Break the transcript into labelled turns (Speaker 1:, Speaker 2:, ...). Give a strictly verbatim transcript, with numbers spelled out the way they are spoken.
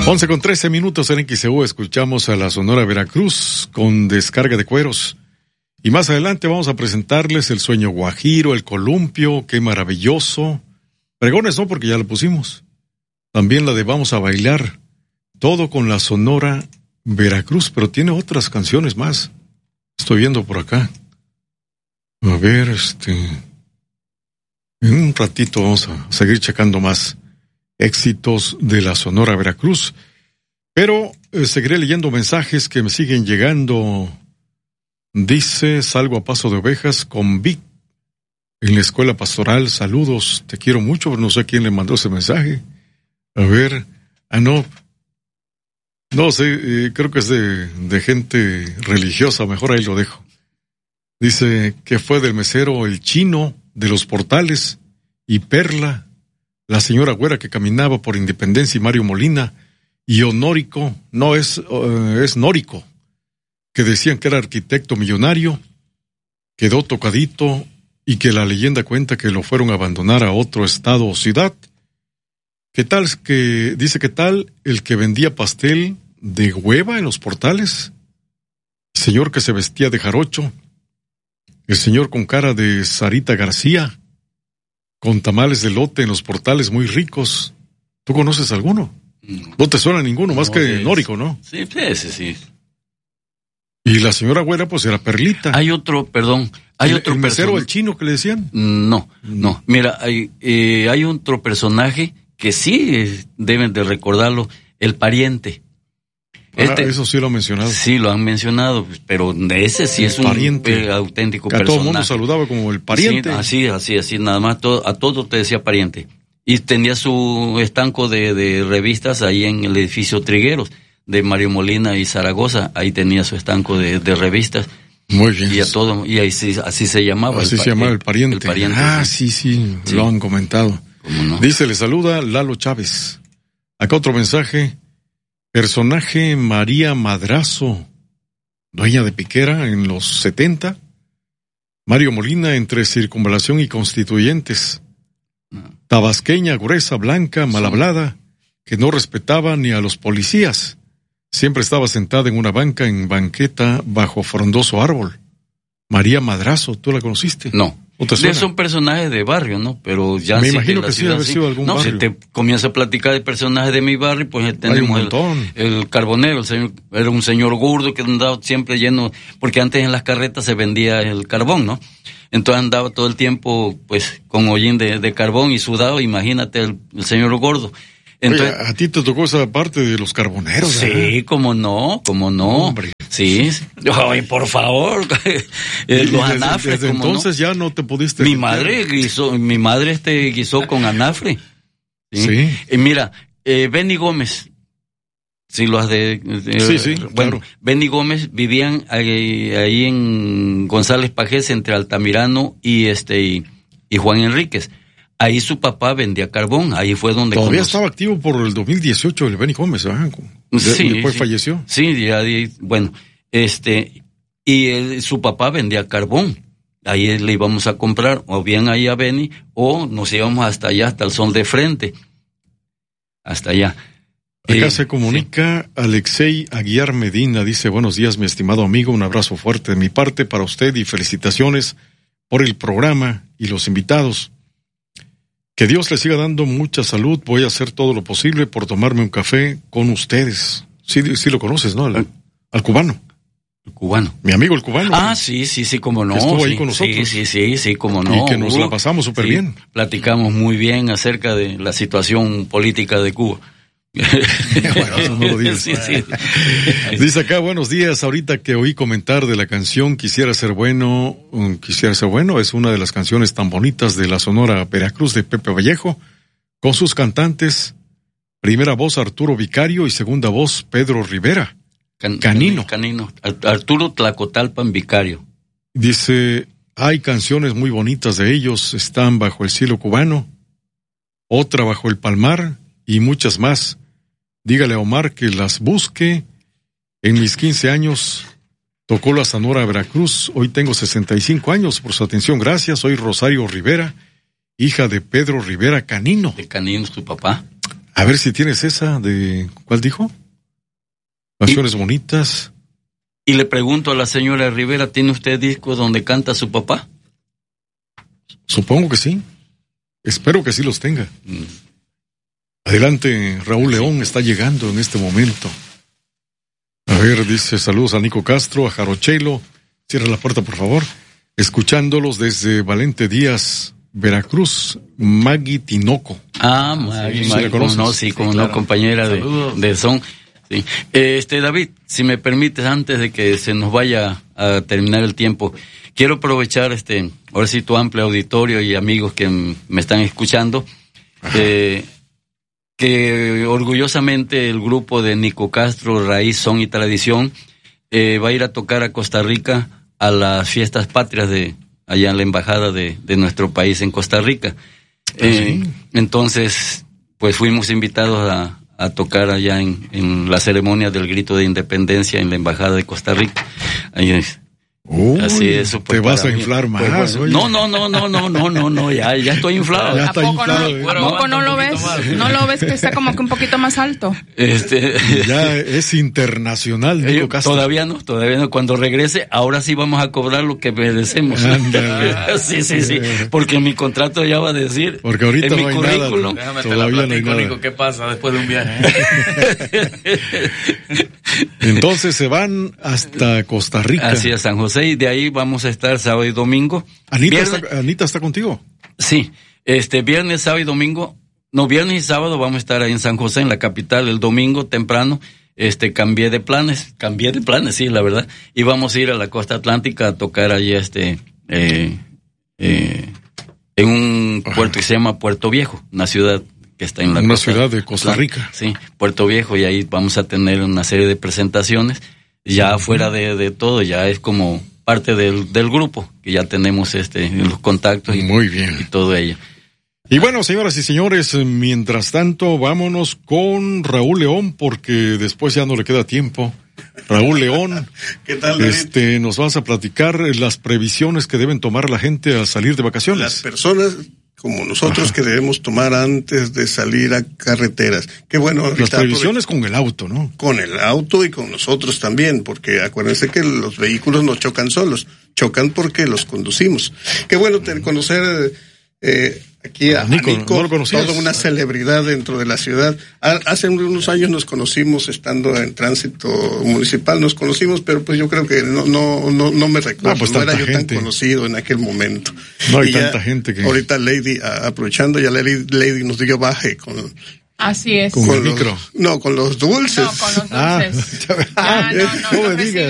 Speaker 1: once con trece minutos en X C U, escuchamos a la Sonora Veracruz con Descarga de Cueros. Y más adelante vamos a presentarles el Sueño Guajiro, el Columpio, qué maravilloso. Pregones no, porque ya lo pusimos. También la de Vamos a Bailar, todo con la Sonora Veracruz, pero tiene otras canciones más. Estoy viendo por acá. A ver, este... en un ratito vamos a seguir checando más éxitos de la Sonora Veracruz. Pero eh, seguiré leyendo mensajes que me siguen llegando. Dice, salgo a Paso de Ovejas con Vic en la escuela pastoral. Saludos, te quiero mucho, pero no sé quién le mandó ese mensaje. A ver, ah, no. No sé, eh, creo que es de, de gente religiosa, mejor ahí lo dejo. Dice que fue del mesero El Chino de los Portales y Perla, la señora güera que caminaba por Independencia y Mario Molina, y Honórico, no es, uh, es Nórico, que decían que era arquitecto millonario, quedó tocadito y que la leyenda cuenta que lo fueron a abandonar a otro estado o ciudad. ¿Qué tal que, dice qué tal el que vendía pastel de hueva en los Portales? El señor que se vestía de jarocho, el señor con cara de Sarita García, con tamales de lote en los Portales muy ricos. ¿Tú conoces alguno? No, no te suena ninguno, no, más que es... Nórico, ¿no?
Speaker 2: Sí, ese sí.
Speaker 1: Y la señora güera, pues era Perlita.
Speaker 2: Hay otro, perdón, hay
Speaker 1: ¿El,
Speaker 2: otro
Speaker 1: el mesero,
Speaker 2: person...
Speaker 1: el chino que le decían?
Speaker 2: No, no. Mira, hay, eh, hay otro personaje que sí eh, deben de recordarlo, el pariente.
Speaker 1: Ah, este, eso sí lo han mencionado.
Speaker 2: Sí, lo han mencionado, pero ese sí el es pariente. Un auténtico
Speaker 1: que a
Speaker 2: personaje.
Speaker 1: todo el mundo saludaba como el pariente.
Speaker 2: Sí, así, así, así, nada más, todo, a todo te decía pariente. Y tenía su estanco de, de revistas ahí en el edificio Trigueros, de Mario Molina y Zaragoza, ahí tenía su estanco de, de revistas.
Speaker 1: Muy bien.
Speaker 2: Y a todo, y ahí sí, así se llamaba.
Speaker 1: Así
Speaker 2: el,
Speaker 1: se llamaba el pariente.
Speaker 2: El pariente.
Speaker 1: Ah, sí, sí, sí, lo han comentado.
Speaker 2: ¿Cómo no?
Speaker 1: Dice, le saluda Lalo Chávez. Acá otro mensaje. Personaje María Madrazo, dueña de Piquera en los setenta. Mario Molina entre Circunvalación y Constituyentes. Tabasqueña, gruesa, blanca, mal hablada, que no respetaba ni a los policías. Siempre estaba sentada en una banca en banqueta bajo frondoso árbol. María Madrazo, ¿tú la conociste?
Speaker 2: No.
Speaker 1: ¿No te suena?
Speaker 2: Son personajes de barrio, ¿no? Pero ya
Speaker 1: me
Speaker 2: sí
Speaker 1: imagino
Speaker 2: que,
Speaker 1: que sí debe haber sido algún
Speaker 2: no,
Speaker 1: barrio.
Speaker 2: No, si te comienza a platicar de personajes de mi barrio, pues tenemos el, el carbonero, el señor, era un señor gordo que andaba siempre lleno, porque antes en las carretas se vendía el carbón, ¿no? Entonces andaba todo el tiempo, pues, con hollín de, de carbón y sudado, imagínate el, el señor gordo. Entonces,
Speaker 1: oye, a ti te tocó esa parte de los carboneros,
Speaker 2: sí,
Speaker 1: ¿verdad?
Speaker 2: Cómo no, cómo no.
Speaker 1: Hombre.
Speaker 2: Sí, ay, por favor. eh, los
Speaker 1: desde,
Speaker 2: anafres,
Speaker 1: desde entonces no? Ya no te pudiste.
Speaker 2: Mi madre guisó, mi madre este guisó con anafre. Sí.
Speaker 1: sí.
Speaker 2: Y mira, eh, Benny Gómez, si lo has de, de
Speaker 1: sí, sí,
Speaker 2: bueno,
Speaker 1: claro.
Speaker 2: Benny Gómez vivían ahí, ahí en González Pajés entre Altamirano y este y, y Juan Enríquez. Ahí su papá vendía carbón, ahí fue donde...
Speaker 1: Todavía
Speaker 2: conocí.
Speaker 1: estaba activo por el dos mil dieciocho el Benny Gómez, ¿verdad? De,
Speaker 2: sí,
Speaker 1: después
Speaker 2: sí,
Speaker 1: falleció.
Speaker 2: Sí, ya, bueno, este, y él, su papá vendía carbón, ahí le íbamos a comprar, o bien ahí a Benny, o nos íbamos hasta allá, hasta el Sol de Frente, hasta allá.
Speaker 1: Acá
Speaker 2: eh,
Speaker 1: se comunica sí. Alexei Aguiar Medina, dice, buenos días mi estimado amigo, un abrazo fuerte de mi parte para usted y felicitaciones por el programa y los invitados. Que Dios le siga dando mucha salud. Voy a hacer todo lo posible por tomarme un café con ustedes. Sí, sí lo conoces, ¿no? Al, al cubano.
Speaker 2: El cubano.
Speaker 1: Mi amigo el cubano.
Speaker 2: Ah, sí, sí, sí, como no.
Speaker 1: Que estuvo
Speaker 2: sí,
Speaker 1: ahí con nosotros.
Speaker 2: Sí, sí, sí, sí, como no.
Speaker 1: Y que nos
Speaker 2: uh,
Speaker 1: la pasamos súper
Speaker 2: sí,
Speaker 1: bien.
Speaker 2: Platicamos muy bien acerca de la situación política de Cuba.
Speaker 1: Bueno, eso no lo digas.
Speaker 2: Sí, sí.
Speaker 1: Dice acá, buenos días, ahorita que oí comentar de la canción Quisiera ser bueno, Quisiera ser bueno, es una de las canciones tan bonitas de la Sonora Veracruz de Pepe Vallejo, con sus cantantes, primera voz Arturo Vicario y segunda voz Pedro Rivera.
Speaker 2: Can,
Speaker 1: Canino.
Speaker 2: Canino. Arturo Tlacotalpan Vicario.
Speaker 1: Dice, hay canciones muy bonitas de ellos, están Bajo el cielo cubano, otra Bajo el palmar y muchas más. Dígale a Omar que las busque. En mis quince años tocó la Sonora Veracruz. Hoy tengo sesenta y cinco años. Por su atención, gracias. Soy Rosario Rivera, hija de Pedro Rivera Canino.
Speaker 2: De Canino, su papá.
Speaker 1: A ver si tienes esa de... ¿Cuál dijo? Canciones y, bonitas.
Speaker 2: Y le pregunto a la señora Rivera, ¿tiene usted discos donde canta su papá?
Speaker 1: Supongo que sí. Espero que sí los tenga. Mm. Adelante, Raúl León está llegando en este momento. A ver, dice saludos a Nico Castro, a Jarochelo. Cierra la puerta, por favor. Escuchándolos desde Valente Díaz, Veracruz, Maggie Tinoco.
Speaker 2: Ah, Maggie, sí, Maggie, como no, sí, como sí, claro. No, compañera de, de son. Sí. Este, David, si me permites, antes de que se nos vaya a terminar el tiempo, quiero aprovechar este, ahora sí, tu amplio auditorio y amigos que m- me están escuchando, eh, que orgullosamente el grupo de Nico Castro, Raíz, Son y Tradición, eh, va a ir a tocar a Costa Rica a las fiestas patrias de allá en la embajada de, de nuestro país en Costa Rica. Eh, sí. Entonces, pues fuimos invitados a, a tocar allá en, en la ceremonia del grito de independencia en la embajada de Costa Rica. Ahí es.
Speaker 1: Uy, así es, te vas a inflar mí. más.
Speaker 2: Pues, bueno, no, no, no, no, no, no, no, ya, ya estoy inflado.
Speaker 3: Ya está ¿A poco, inflado, no, ¿a poco no lo ves? Más. ¿No lo ves que está como que un poquito más alto?
Speaker 2: Este,
Speaker 1: ya es internacional, digo, Castro.
Speaker 2: Todavía no, todavía no. Cuando regrese, ahora sí vamos a cobrar lo que merecemos. sí, sí, sí, porque mi contrato ya va a decir.
Speaker 1: Porque ahorita
Speaker 2: en
Speaker 1: no
Speaker 2: mi
Speaker 1: hay
Speaker 2: currículum.
Speaker 1: nada.
Speaker 4: Déjame te la platico, Nico, ¿qué pasa después de un viaje?
Speaker 1: Entonces se van hasta Costa Rica.
Speaker 2: Así es, San José. Y de ahí vamos a estar sábado y domingo.
Speaker 1: Anita, viernes, está, Anita está contigo.
Speaker 2: Sí, este viernes, sábado y domingo, no, viernes y sábado vamos a estar ahí en San José, en la capital. El domingo temprano, este, cambié de planes, cambié de planes, sí, la verdad. Y vamos a ir a la costa atlántica a tocar allí, este, eh, eh, en un puerto que se llama Puerto Viejo, una ciudad que está en la
Speaker 1: una
Speaker 2: costa,
Speaker 1: ciudad de Costa Rica.
Speaker 2: Sí, Puerto Viejo, y ahí vamos a tener una serie de presentaciones. Ya sí. Fuera de, de todo, ya es como parte del, del grupo, que ya tenemos este los contactos y,
Speaker 1: muy bien.
Speaker 2: Y todo ello.
Speaker 1: Y bueno, señoras y señores, mientras tanto, vámonos con Raúl León, porque después ya no le queda tiempo. Raúl León,
Speaker 5: ¿qué tal, David?
Speaker 1: Este, nos vas a platicar las previsiones que deben tomar la gente al salir de vacaciones.
Speaker 5: Las personas como nosotros, ajá, que debemos tomar antes de salir a carreteras. Qué bueno. Ahorita
Speaker 1: las previsiones con el auto, ¿no?
Speaker 5: Con el auto y con nosotros también, porque acuérdense que los vehículos no chocan solos, chocan porque los conducimos. Qué bueno te, conocer eh, aquí a,
Speaker 1: Nico,
Speaker 5: a Nico,
Speaker 1: ¿no
Speaker 5: toda una celebridad dentro de la ciudad. Hace unos años nos conocimos estando en tránsito municipal, nos conocimos, pero pues yo creo que no no no, no me recuerdo, no, pues no era yo gente. tan conocido en aquel momento.
Speaker 1: No hay
Speaker 5: y
Speaker 1: tanta gente que...
Speaker 5: Ahorita Lady, aprovechando, ya Lady, Lady nos dio baje con...
Speaker 3: Así es.
Speaker 1: Con,
Speaker 5: con
Speaker 1: el
Speaker 5: los,
Speaker 1: micro.
Speaker 5: No, con los dulces.
Speaker 3: No, con los dulces.
Speaker 1: Ah,
Speaker 3: ya, no, no,
Speaker 1: no
Speaker 3: no
Speaker 1: me digas.